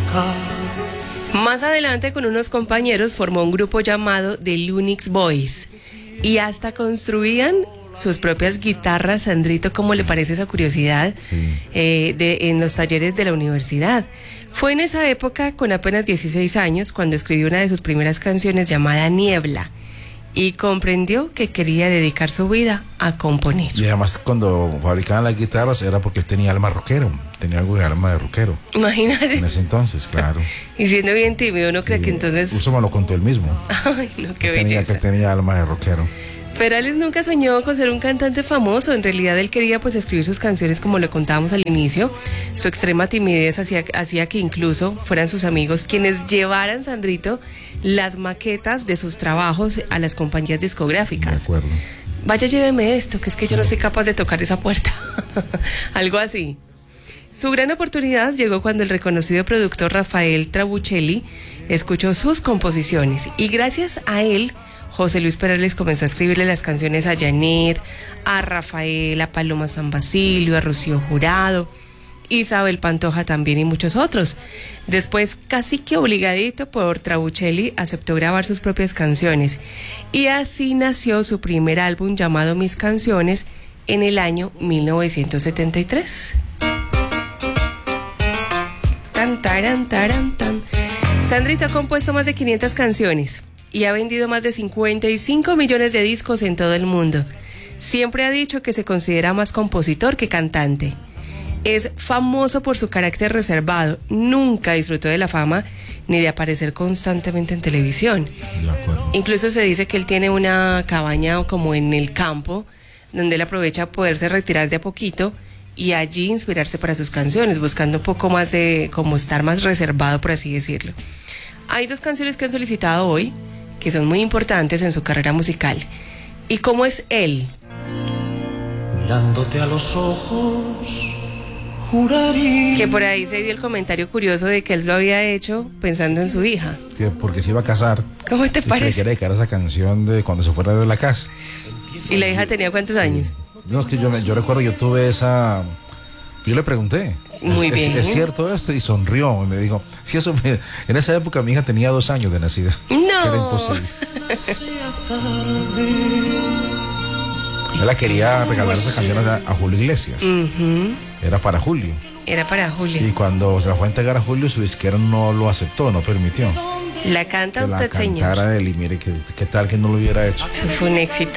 Más adelante, con unos compañeros, formó un grupo llamado The Lunix Boys y hasta construían sus propias guitarras. Sandrito, ¿cómo le parece esa curiosidad? Sí. En los talleres de la universidad? Fue en esa época, con apenas 16 años, cuando escribió una de sus primeras canciones llamada Niebla, y comprendió que quería dedicar su vida a componer. Y además cuando fabricaban las guitarras era porque él tenía alma rockero, tenía algo de alma de rockero. Imagínate. En ese entonces, claro. Y siendo bien tímido, ¿no cree que entonces...? Eso me lo contó él mismo. Ay, no, qué belleza. Que tenía alma de rockero. Perales nunca soñó con ser un cantante famoso. En realidad él quería pues escribir sus canciones como lo contábamos al inicio. Su extrema timidez hacía que incluso fueran sus amigos quienes llevaran, Sandrito, las maquetas de sus trabajos a las compañías discográficas. De acuerdo. Vaya, lléveme esto, que es que yo no soy capaz de tocar esa puerta. Algo así. Su gran oportunidad llegó cuando el reconocido productor Rafael Trabuchelli escuchó sus composiciones y gracias a él, José Luis Perales comenzó a escribirle las canciones a Janet, a Rafael, a Paloma San Basilio, a Rocío Jurado, Isabel Pantoja también y muchos otros. Después, casi que obligadito por Trabuchelli, aceptó grabar sus propias canciones y así nació su primer álbum llamado Mis Canciones en el año 1973. Tan, taran, taran, tan. Sandrito ha compuesto más de 500 canciones y ha vendido más de 55 millones de discos en todo el mundo. Siempre ha dicho que se considera más compositor que cantante. Es famoso por su carácter reservado. Nunca disfrutó de la fama ni de aparecer constantemente en televisión. De acuerdo. Incluso se dice que él tiene una cabaña como en el campo, donde él aprovecha poderse retirar de a poquito y allí inspirarse para sus canciones, buscando un poco más de como estar más reservado, por así decirlo. Hay dos canciones que han solicitado hoy, que son muy importantes en su carrera musical. ¿Y cómo es él? Mirándote a los ojos, juraría. Que por ahí se dio el comentario curioso de que él lo había hecho pensando en su hija. Porque se iba a casar. ¿Cómo te Y que parece? quería dedicar esa canción de cuando se fuera de la casa. ¿Y la hija tenía cuántos años? No, es que yo recuerdo, yo tuve esa... Yo le pregunté. Muy bien. ¿Es cierto esto? Y sonrió. Y me dijo, sí, eso en esa época mi hija tenía 2 años de nacida. No. Era imposible. Ella quería regalar esa canción a Julio Iglesias. Uh-huh. Era para Julio. Era para Julio. Y cuando se la fue a entregar a Julio, su disquera no lo aceptó, no permitió. La canta Que usted, la señor. cantara él, y mire qué tal que no lo hubiera hecho. Eso fue un éxito.